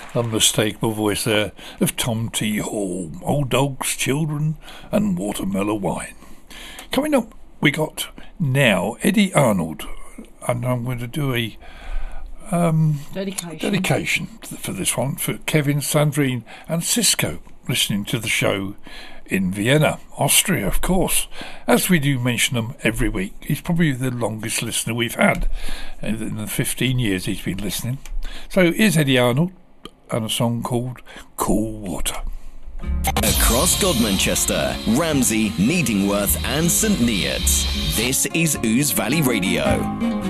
unmistakable voice there of Tom T. Hall. Old dogs, children, and watermelon wine. Coming up, we got now Eddie Arnold, and I'm going to do a dedication for this one for Kevin, Sandrine, and Cisco listening to the show in Vienna, Austria, of course. As we do mention him every week, he's probably the longest listener we've had in the 15 years he's been listening. So here's Eddie Arnold and a song called Cool Water. Across Godmanchester, Ramsey, Needingworth and St Neots, this is Ouse Valley Radio.